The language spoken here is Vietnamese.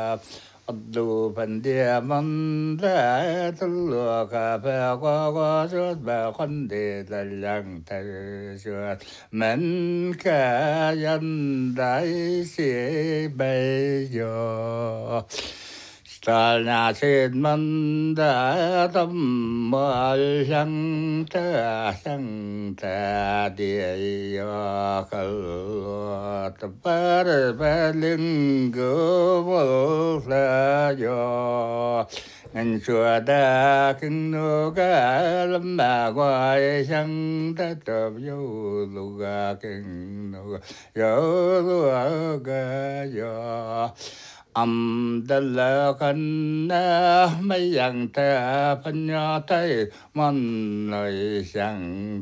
أبدو بندي من ذا تلوك فقا جود بخندي للyang تجود من كاين دايسي بيجو Star nhà trên mân đã tâm mơ sang ta địa khờ tập bát linh gỡ vô la yo anh chùa đã kinh nô cả lâm bà quay sang ta tập vô lùa kinh nô yo lùa ga yo Amdalakanna mayang ta panyatay man ay siyang